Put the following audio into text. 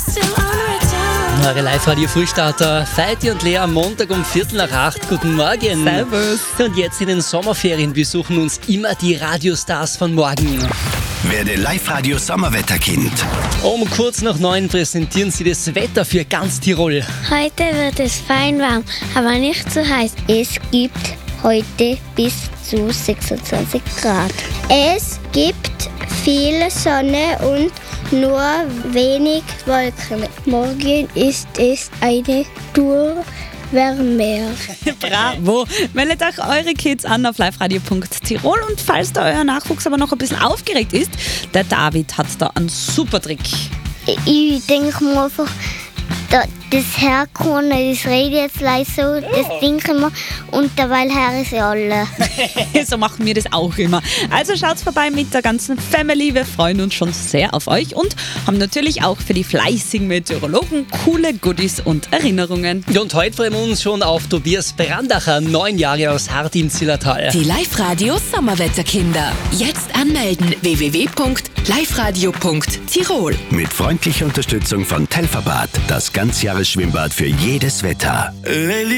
Eure Live-Radio-Frühstarter, Feiti und Lea am Montag um 7:45. Guten Morgen. Servus. Und jetzt in den Sommerferien besuchen uns immer die Radiostars von morgen. Werde Live-Radio-Sommerwetterkind. Um kurz nach 9 präsentieren sie das Wetter für ganz Tirol. Heute wird es fein warm, aber nicht zu heiß. Es gibt heute bis zu 26 Grad. Es gibt viel Sonne und nur wenig Wolken. Morgen ist es eine Tour wärmer. Bravo. Meldet euch eure Kids an auf liveradio.tirol und falls da euer Nachwuchs aber noch ein bisschen aufgeregt ist, der David hat da einen super Trick. Ich denke mir einfach, das Herkommen, das rede jetzt leise so, das denke ich mir und dabei hören sie alle. So machen wir das auch immer. Also schaut vorbei mit der ganzen Family. Wir freuen uns schon sehr auf euch und haben natürlich auch für die fleißigen Meteorologen coole Goodies und Erinnerungen. Und heute freuen wir uns schon auf Tobias Brandacher, 9 Jahre aus Hart im Zillertal. Die Live-Radio Sommerwetterkinder. Jetzt anmelden www.liveradio.tirol. Mit freundlicher Unterstützung von Telfabad, das Ganzjahresschwimmbad für jedes Wetter.